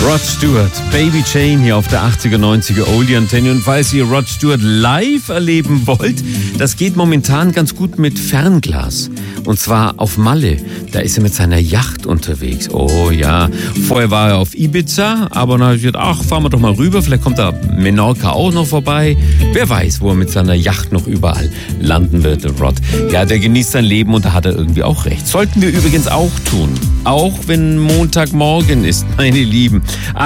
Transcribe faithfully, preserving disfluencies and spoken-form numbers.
Rod Stewart, Baby Jane hier auf der achtziger, neunziger Oldie Antenne. Und falls ihr Rod Stewart live erleben wollt, das geht momentan ganz gut mit Fernglas. Und zwar auf Malle. Da ist er mit seiner Yacht unterwegs. Oh ja, vorher war er auf Ibiza, aber dann habe ich gedacht, ach, fahren wir doch mal rüber. Vielleicht kommt da Menorca auch noch vorbei. Wer weiß, wo er mit seiner Yacht noch überall landen wird, der Rod. Ja, der genießt sein Leben und da hat er irgendwie auch recht. Sollten wir übrigens auch tun. Auch wenn Montagmorgen ist, meine Lieben.